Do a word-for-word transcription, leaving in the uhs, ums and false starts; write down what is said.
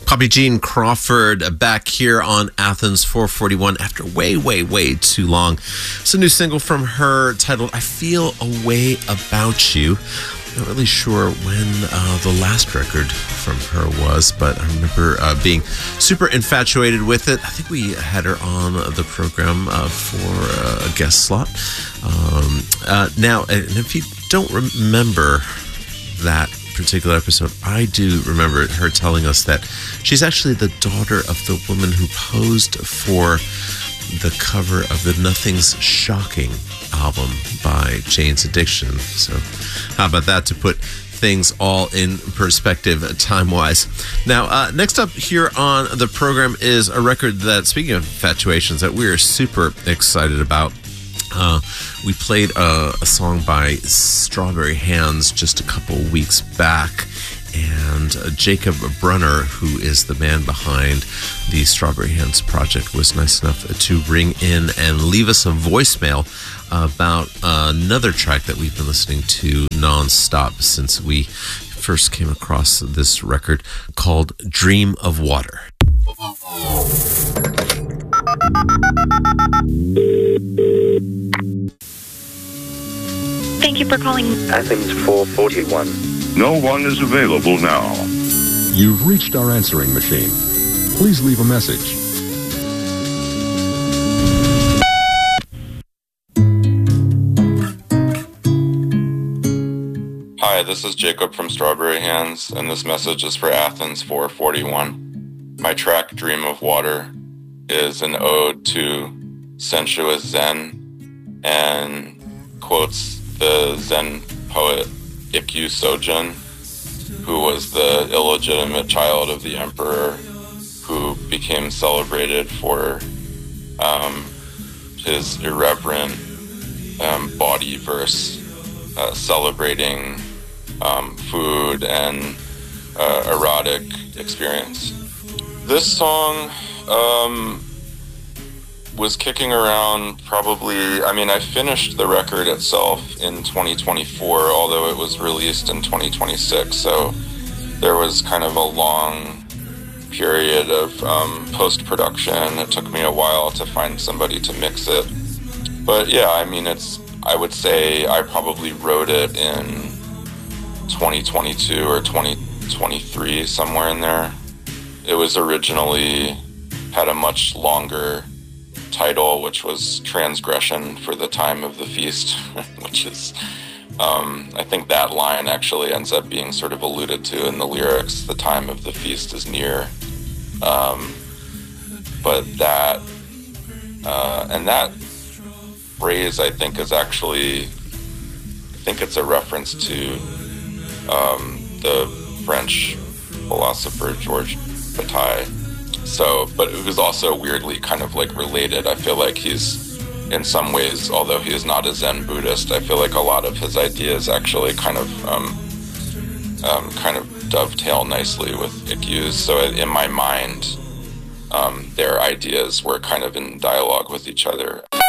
Poppy Jean Crawford back here on Athens four forty-one after way, way, way too long. It's a new single from her titled I Feel a Way About You. Not really sure when uh, the last record from her was, but I remember uh, being super infatuated with it. I think we had her on the program uh, for uh, a guest slot. Um, uh, now, and if you don't remember that particular episode, I do remember her telling us that she's actually the daughter of the woman who posed for the cover of the Nothing's Shocking album by Jane's Addiction. So how about that to put things all in perspective time-wise. Now, uh, next up here on the program is a record that, speaking of infatuations, that we're super excited about. Uh, we played a, a song by Strawberry Hands just a couple weeks back, and uh, Jacob Brunner, who is the man behind the Strawberry Hands project, was nice enough to ring in and leave us a voicemail about uh, another track that we've been listening to nonstop since we first came across this record, called Dream of Water. Thank you for calling Athens four forty-one. No one is available now. You've reached our answering machine. Please leave a message. Hi, this is Jacob from Strawberry Hands, and this message is for Athens four forty-one. My track, Dream of Water, is an ode to sensuous Zen and quotes the Zen poet Ikkyu Sojun, who was the illegitimate child of the emperor, who became celebrated for um, his irreverent um, body verse, uh, celebrating um, food and uh, erotic experience. This song um, was kicking around probably, I mean, I finished the record itself in twenty twenty-four, although it was released in twenty twenty-six, so there was kind of a long period of um, post-production. It took me a while to find somebody to mix it. But yeah, I mean, it's, I would say I probably wrote it in twenty twenty-two or twenty twenty-three, somewhere in there. It was originally, had a much longer title, which was Transgression for the Time of the Feast, which is, um, I think that line actually ends up being sort of alluded to in the lyrics. The time of the feast is near. Um, but that, uh, and that phrase, I think, is actually, I think it's a reference to um, the French philosopher Georges Bataille. So, but it was also weirdly kind of like related. I feel like he's, in some ways, although he is not a Zen Buddhist, I feel like a lot of his ideas actually kind of, um, um, kind of dovetail nicely with Ikkyu's. So in my mind, um, their ideas were kind of in dialogue with each other.